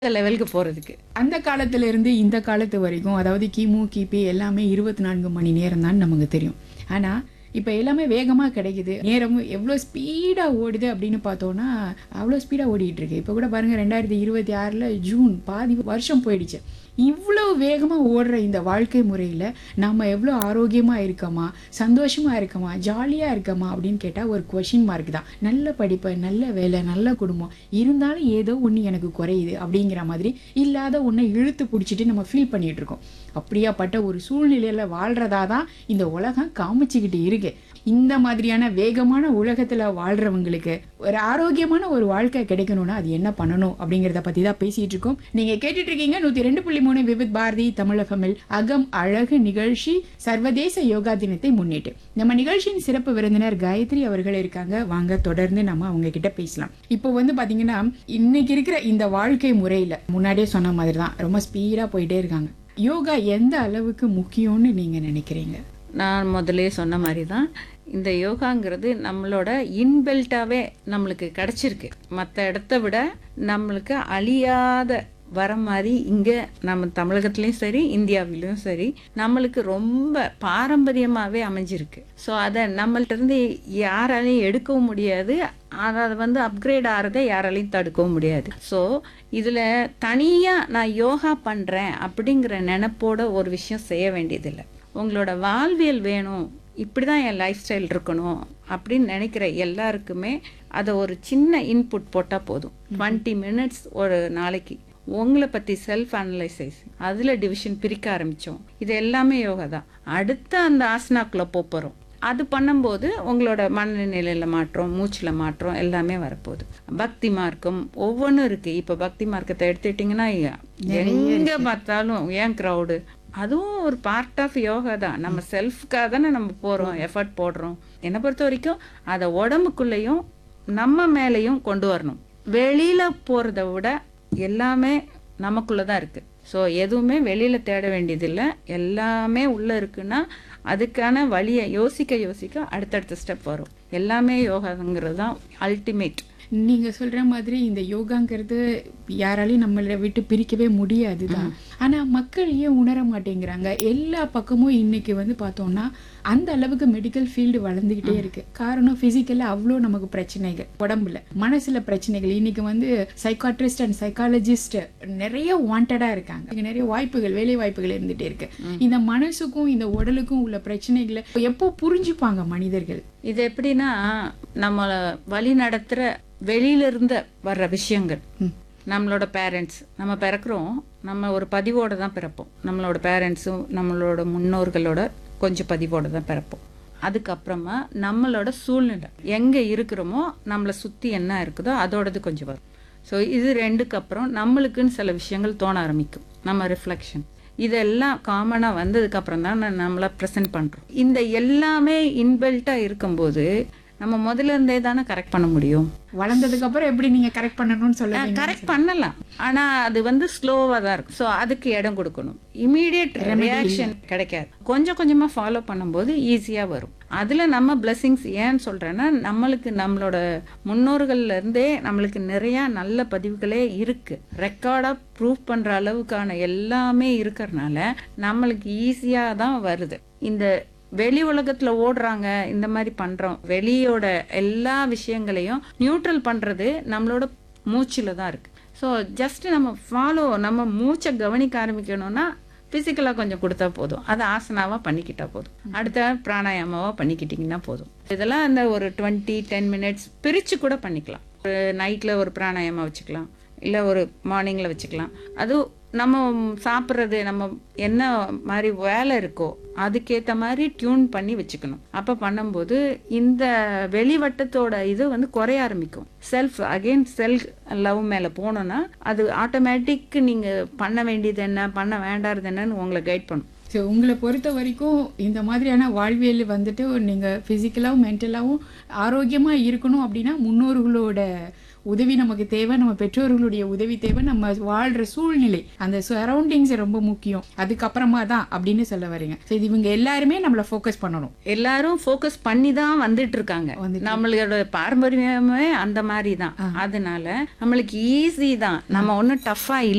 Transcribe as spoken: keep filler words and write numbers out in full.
லெவலுக்கு போறதுக்கு. அந்த காலத்துல இருந்து இந்த காலத்து வரைக்கும், அதாவது கிமு, கிபி எல்லாமே இருபத்தி நான்கு மணி நேரம் தான் நமக்கு தெரியும். ஆனா, இப்ப எல்லாமே வேகமா கிடைக்குது. நேரமும் எவ்வளோ ஸ்பீடா ஓடுது அப்படின்னு பார்த்தோம்னா, அவ்வளோ ஸ்பீடா ஓடிட்டு இருக்கு. இப்ப கூட பாருங்க ரெண்டாயிரத்தி இருபத்தி ஆறுல ஜூன் பாதி வருஷம் போயிடுச்சு. இவ்வளவு வேகமா ஓடுற இந்த வாழ்க்கை முறையில நாம எவ்வளோ ஆரோக்கியமா இருக்கோமா, சந்தோஷமா இருக்கோமா, ஜாலியா இருக்கோமா அப்படின்னு கேட்டா ஒரு கொஷின் மார்க் தான். நல்ல படிப்பு, நல்ல வேலை, நல்ல குடும்பம் இருந்தாலும் ஏதோ ஒன்று எனக்கு குறையுது அப்படிங்கிற மாதிரி இல்லாத ஒன்றை இழுத்து பிடிச்சிட்டு நம்ம ஃபீல் பண்ணிட்டு இருக்கோம். அப்படியாப்பட்ட ஒரு சூழ்நிலையில வாழ்றதா தான் இந்த உலகம் காமிச்சுக்கிட்டு இருக்கு. இந்த மாதிரியான வேகமான உலகத்துல வாழ்றவங்களுக்கு ஒரு ஆரோக்கியமான ஒரு வாழ்க்கை கிடைக்கணும்னா அது என்ன பண்ணணும் அப்படிங்கிறத பத்தி தான் பேசிட்டு இருக்கோம். நீங்க கேட்டுட்டு இருக்கீங்க நூத்தி ரெண்டு புள்ளி மூணு விவித் பாரதி தமிழகமில் அகம் அழகு நிகழ்ச்சி சர்வதேச யோகா தினத்தை முன்னிட்டு. நம்ம நிகழ்ச்சியின் சிறப்பு விருந்தினர் காயத்ரி அவர்கள் இருக்காங்க. வாங்க தொடர்ந்து நம்ம அவங்க கிட்ட பேசலாம். இப்போ வந்து பாத்தீங்கன்னா இன்னைக்கு இருக்கிற இந்த வாழ்க்கை முறையில முன்னாடியே சொன்ன மாதிரி தான் ரொம்ப ஸ்பீடா போயிட்டே இருக்காங்க. யோகா எந்த அளவுக்கு முக்கியம்னு நீங்க நினைக்கிறீங்க? நான் முதலே சொன்ன மாதிரி தான் இந்த யோகாங்கிறது நம்மளோட இன்பில்ட்டாவே நம்மளுக்கு கிடைச்சிருக்கு. மற்ற இடத்த விட நம்மளுக்கு அழியாத வர மாதிரி இங்கே நம்ம தமிழகத்துலேயும் சரி இந்தியாவிலையும் சரி நம்மளுக்கு ரொம்ப பாரம்பரியமாகவே அமைஞ்சிருக்கு. ஸோ அதை நம்மள்ட்ட இருந்து யாராலையும் எடுக்கவும் முடியாது, அதை வந்து அப்கிரேட் ஆகிறத யாராலையும் தடுக்கவும் முடியாது. ஸோ இதில் தனியாக நான் யோகா பண்ணுறேன் அப்படிங்கிற நினைப்போட ஒரு விஷயம் செய்ய வேண்டியதில்லை. உங்களோட வாழ்வியல் வேணும், இப்படி தான் என் லைஃப் ஸ்டைல் இருக்கணும் அப்படின்னு நினைக்கிற எல்லாருக்குமே அதை ஒரு சின்ன இன்புட் போட்டால் போதும். டுவெண்ட்டி மினிட்ஸ் ஒரு நாளைக்கு உங்களை பற்றி செல்ஃப் அனலைசைஸ், அதில் டிவிஷன் பிரிக்க ஆரம்பித்தோம். இது எல்லாமே யோகா தான். அடுத்த அந்த ஆசனாக்குள்ளே போகிறோம். அது பண்ணும்போது உங்களோட மனநிலையில் மாற்றம், மூச்சில் மாற்றம் எல்லாமே வரப்போகுது. பக்தி மார்க்கம் ஒவ்வொன்றும் இருக்குது. இப்போ பக்தி மார்க்கத்தை எடுத்துக்கிட்டிங்கன்னா எங்கே பார்த்தாலும் ஏன் க்ரௌடு, அதுவும் ஒரு பார்ட் ஆஃப் யோகா தான். நம்ம செல்ஃப்காக தானே நம்ம போகிறோம், எஃபர்ட் போடுறோம். என்னை பொறுத்த வரைக்கும் அதை உடம்புக்குள்ளேயும் நம்ம மேலேயும் கொண்டு வரணும். வெளியில் போகிறத விட எல்லாமே நமக்குள்ளே தான் இருக்குது. ஸோ எதுவுமே வெளியில் தேட வேண்டியதில்லை, எல்லாமே உள்ளே இருக்குன்னா அதுக்கான வழியை யோசிக்க யோசிக்க அடுத்தடுத்த ஸ்டெப் வரும். எல்லாமே யோகாங்கிறது தான் அல்டிமேட். நீங்க சொல்ற மாதிரி இந்த யோகாங்கிறது யாராலையும் நம்மளை விட்டு பிரிக்கவே முடியாது தான். ஆனா மக்கள் ஏன் உணர மாட்டேங்கிறாங்க? எல்லா பக்கமும் இன்னைக்கு வந்து பார்த்தோம்னா அந்த அளவுக்கு மெடிக்கல் ஃபீல்டு வளர்ந்துகிட்டே இருக்கு. காரணம் பிசிக்கலா அவ்வளோ நமக்கு பிரச்சனைகள், உடம்புல மனசுல பிரச்சனைகள். இன்னைக்கு வந்து சைக்காட்ரிஸ்ட் அண்ட் சைக்காலஜிஸ்ட் நிறைய வாண்டடா இருக்காங்க. இங்க நிறைய வாய்ப்புகள், வேலை வாய்ப்புகள் இருந்துட்டே இருக்கு. இந்த மனசுக்கும் இந்த உடலுக்கும் உள்ள பிரச்சனைகளை எப்போ புரிஞ்சுப்பாங்க மனிதர்கள்? இது எப்படின்னா நம்மளை வழி நடத்துகிற வெளியிலிருந்து வர்ற விஷயங்கள். நம்மளோட பேரண்ட்ஸ், நம்ம பிறக்கிறோம், நம்ம ஒரு பதிவோடு தான் பிறப்போம். நம்மளோட பேரண்ட்ஸும் நம்மளோட முன்னோர்களோட கொஞ்சம் பதிவோடு தான் பிறப்போம். அதுக்கப்புறமா நம்மளோட சூழ்நிலை எங்கே இருக்கிறோமோ நம்மளை சுற்றி என்ன இருக்குதோ அதோடது கொஞ்சம் வரும். ஸோ இது ரெண்டுக்கு அப்புறம் நம்மளுக்குன்னு சில விஷயங்கள் தோண ஆரம்பிக்கும், நம்ம ரிஃப்ளெக்ஷன். இதெல்லாம் காமனாக வந்ததுக்கப்புறம் தான் நம்மளை ப்ரெசென்ட் பண்ணுறோம். இந்த எல்லாமே இன்பில்ட்டாக இருக்கும்போது நம்ம முதல்ல இருந்தே தானே கரெக்ட் பண்ண முடியும். வளர்ந்ததுக்கு அப்புறம் எப்படி நீங்க கரெக்ட் பண்ணணும்னு சொல்லுங்க. கரெக்ட் பண்ணலாம், ஆனா அது வந்து ஸ்லோவா தான் இருக்கும். ஸோ அதுக்கு இடம் கொடுக்கணும். இமீடியட் ரியாக்ஷன் கிடைக்காது. கொஞ்சம் கொஞ்சமா ஃபாலோ பண்ணும்போது ஈஸியா வரும். அதுல நம்ம பிளெஸிங்ஸ் ஏன்னு சொல்றேன்னா நம்மளுக்கு நம்மளோட முன்னோர்கள்ல இருந்தே நம்மளுக்கு நிறைய நல்ல பதிவுகளே இருக்கு. ரெக்கார்டா ப்ரூவ் பண்ற அளவுக்கான எல்லாமே இருக்கிறதுனால நம்மளுக்கு ஈஸியா தான் வருது. இந்த வெளி உலகத்துல ஓடுறாங்க, இந்த மாதிரி பண்றோம். வெளியோட எல்லா விஷயங்களையும் நியூட்ரல் பண்றது நம்மளோட மூச்சில தான் இருக்கு. ஸோ ஜஸ்ட் நம்ம ஃபாலோ, நம்ம மூச்சை கவனிக்க ஆரம்பிக்கணும்னா பிசிக்கலா கொஞ்சம் கொடுத்தா போதும். அதை ஆசனாவா பண்ணிக்கிட்டா போதும், அடுத்த பிராணாயாமாவா பண்ணிக்கிட்டீங்கன்னா போதும். இதெல்லாம் அந்த ஒரு டுவெண்ட்டி டென் மினிட்ஸ் பிரிச்சு கூட பண்ணிக்கலாம். ஒரு நைட்ல ஒரு பிராணாயாமா வச்சுக்கலாம், இல்லை ஒரு மார்னிங்ல வச்சுக்கலாம். அது நம்ம சாப்பிட்றது, நம்ம என்ன மாதிரி வேலை இருக்கோ அதுக்கேற்ற மாதிரி டியூன் பண்ணி வச்சுக்கணும். அப்போ பண்ணும்போது இந்த வெளிவட்டத்தோட இது வந்து குறைய ஆரம்பிக்கும். செல்ஃப் அகெயின் செல்ஃப் லவ் மேலே போனோன்னா அது ஆட்டோமேட்டிக் நீங்கள் பண்ண வேண்டியது என்ன, பண்ண வேண்டாதது என்னன்னு உங்களை கைட் பண்ணும். ஸோ உங்களை பொறுத்த வரைக்கும் இந்த மாதிரியான வாழ்வியல் வந்துட்டு நீங்கள் ஃபிசிக்கலாகவும் மென்டலாகவும் ஆரோக்கியமாக இருக்கணும் அப்படின்னா முன்னோர்களோட உதவி நமக்கு தேவை, நம்ம பெற்றோர்களுடைய உதவி தேவை, நம்ம வாழ்கிற சூழ்நிலை அந்த சரௌண்டிங்ஸ் ரொம்ப முக்கியம். அதுக்கப்புறமா தான் அப்படின்னு சொல்ல வரீங்க. சரி, இவங்க எல்லாருமே நம்மளை ஃபோக்கஸ் பண்ணணும். எல்லாரும் ஃபோக்கஸ் பண்ணி தான் வந்துட்டு இருக்காங்க. நம்மளோட பாரம்பரியமே அந்த மாதிரி தான். அதனால நம்மளுக்கு ஈஸி தான், நம்ம ஒன்றும் டஃபா இல்லை.